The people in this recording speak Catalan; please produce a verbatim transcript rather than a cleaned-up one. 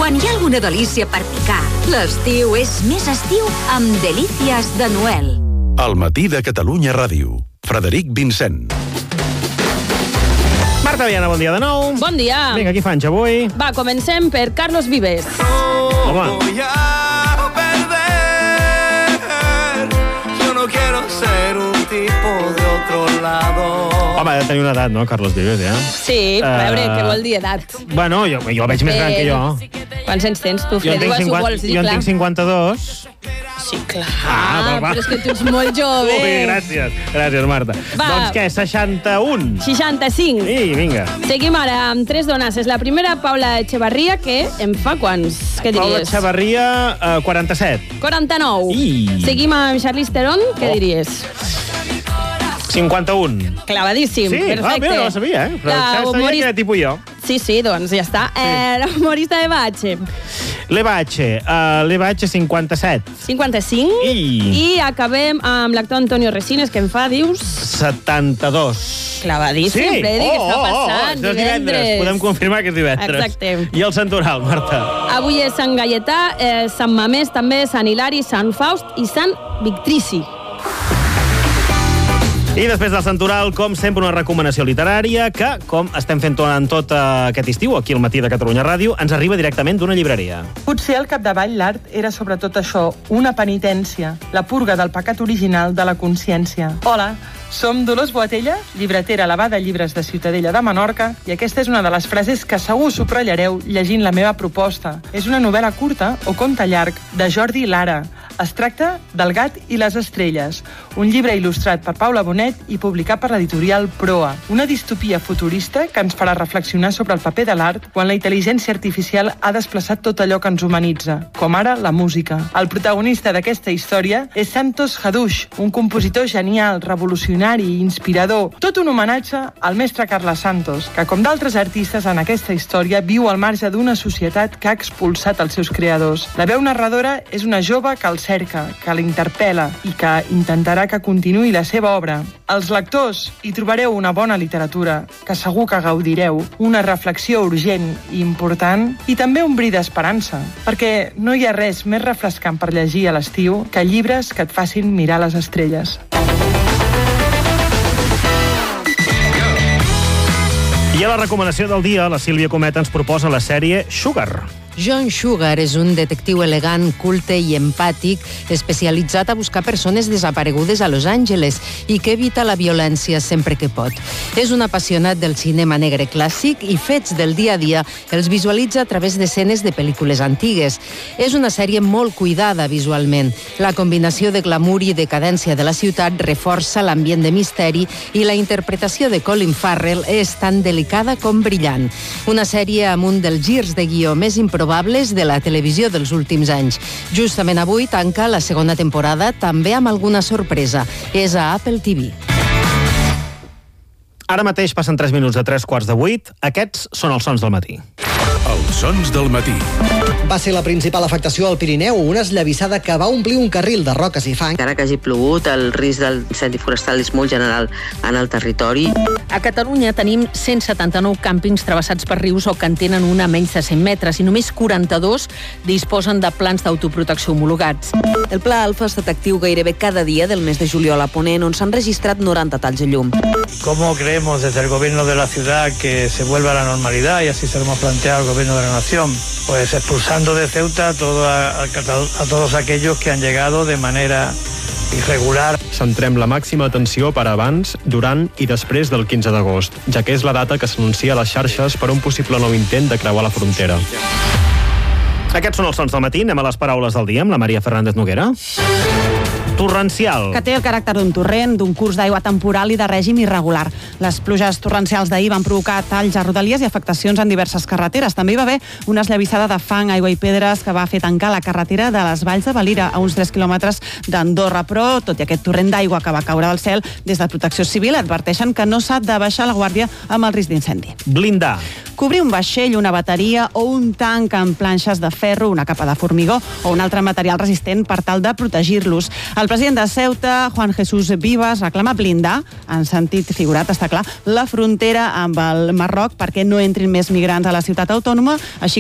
Quan hi ha alguna delícia per picar, l'estiu és més estiu amb Delícies de Noel. Al matí de Catalunya Ràdio. Frederic Vincent. Marta Viana, bon dia de nou. Bon dia. Vinga, qui fanys avui? Va, comencem per Carlos Vives. Home. Voy a perder. Yo no quiero ser un tipo de otro lado. Home, ha de tenir una edat, no, Carlos Vives, ja? Sí, a veure, Uh, què vol dir edat? Bueno, jo, jo el veig més gran que jo. Quants anys tens tu, Jo en Freddy? tinc, Ho cinquanta, vols dir, jo en clar? tinc cinquanta-dos. Sí, clar. Ah, va, va. Però és que tu ets molt jove. Ui, gràcies. Gràcies, Marta. Va. Doncs què, seixanta-un? seixanta-cinc. I vinga. Seguim ara amb tres dones. És la primera, Paula Echevarría, que en fa quants? Què Paula diries? Echevarría, eh, quaranta-set. quaranta-nou. I. Seguim amb Charlize Theron, què Oh. diries? cinquanta-un. Clavadíssim, Sí, perfecte. ah, mira, no la sabia, eh? Però La sabia humorista- que era tipus jo. Sí, sí, doncs ja està. Sí. Eh, L'humorista Eva H. L'Eva H, uh, l'Eva H, cinquanta-set. cinquanta-cinc. I. I acabem amb l'actor Antonio Resines, que en fa, dius... setanta-dos. Clavadíssim, Sí? Freddy, Oh, que està oh, oh, passant oh, és divendres. Podem confirmar que és divendres. Exacte. I el Santoral, Marta? Avui és Sant Gaietà, eh, Sant Mamés també, Sant Hilari, Sant Faust i Sant Victrici. I després del Santoral, com sempre, una recomanació literària que, com estem fent en tot aquest estiu, aquí al matí de Catalunya Ràdio, ens arriba directament d'una llibreria. Potser al capdavall l'art era sobretot això, una penitència, la purga del pecat original de la consciència. Hola, som Dolors Boatella, llibretera elevada a llibres de Ciutadella de Menorca, i aquesta és una de les frases que segur subratllareu llegint la meva proposta. És una novel·la curta o conte llarg de Jordi Lara. Es tracta del Gat i les estrelles, un llibre il·lustrat per Paula Bonet i publicat per l'editorial Proa. Una distopia futurista que ens farà reflexionar sobre el paper de l'art quan la intel·ligència artificial ha desplaçat tot allò que ens humanitza, com ara la música. El protagonista d'aquesta història és Santos Hadush, un compositor genial, revolucionari i inspirador. Tot un homenatge al mestre Carles Santos, que, com d'altres artistes en aquesta història, viu al marge d'una societat que ha expulsat els seus creadors. La veu narradora és una jove que el cerca, que l'interpel·la i que intentarà que continuï la seva obra. Els lectors hi trobareu una bona literatura, que segur que gaudireu, una reflexió urgent i important, i també un bri d'esperança, perquè no hi ha res més refrescant per llegir a l'estiu que llibres que et facin mirar les estrelles. I a la recomanació del dia, la Sílvia Comet ens proposa la sèrie Sugar. John Sugar és un detectiu elegant, culte i empàtic, especialitzat a buscar persones desaparegudes a Los Angeles i que evita la violència sempre que pot. És un apassionat del cinema negre clàssic i fets del dia a dia els visualitza a través d'escenes de pel·lícules antigues. És una sèrie molt cuidada visualment. La combinació de glamour i decadència de la ciutat reforça l'ambient de misteri i la interpretació de Colin Farrell és tan delicada com brillant. Una sèrie amb un dels girs de guió més improbables de la televisió dels últims anys. Justament avui tanca la segona temporada, també amb alguna sorpresa. És a Apple T V. Ara mateix passen tres minuts de tres quarts de vuit. Aquests són els sons del matí. Els sons del matí. Va ser la principal afectació al Pirineu, una esllavissada que va omplir un carril de roques i fang. Encara que hagi plogut, el risc del incendi forestal és molt general en el territori. A Catalunya tenim cent setanta-nou càmpings travessats per rius o que en tenen una a menys de cent metres i només quaranta-dos disposen de plans d'autoprotecció homologats. El Pla Alfa ha estat actiu gairebé cada dia del mes de juliol a Ponent, on s'han registrat noranta talls de llum. ¿Cómo creemos desde el gobierno de la ciudad que se vuelva a la normalidad? Y así se lo hemos planteado al gobierno de la nación. Pues expulsando de Ceuta todo a, a, a todos aquellos que han llegado de manera irregular. Centrem la màxima atenció per abans, durant i després del quinze d'agost, ja que és la data que s'anuncia a les xarxes per un possible nou intent de creuar la frontera. Aquests són els sons del matí. Anem a les paraules del dia amb la Maria Fernández Noguera. Torrencial. Que té el caràcter d'un torrent, d'un curs d'aigua temporal i de règim irregular. Les pluges torrencials d'ahir van provocar talls a rodalies i afectacions en diverses carreteres. També hi va haver una esllavissada de fang, aigua i pedres que va fer tancar la carretera de les Valls de Valira a uns tres quilòmetres d'Andorra. Però, tot i aquest torrent d'aigua que va caure del cel, des de Protecció Civil adverteixen que no s'ha de baixar la guàrdia amb el risc d'incendi. Blindar. Cobrir un vaixell, una bateria o un tanc amb planxes de ferro, una capa de formigó o un altre material resistent per tal de protegir-los. El president de Ceuta, Juan Jesús Vivas, reclama blindar, en sentit figurat, està clar, la frontera amb el Marroc perquè no entrin més migrants a la ciutat autònoma, així